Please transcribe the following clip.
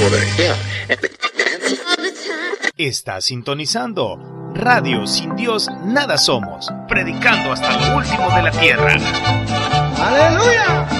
Está sintonizando Radio Sin Dios Nada Somos, predicando hasta lo último de la tierra. ¡Aleluya!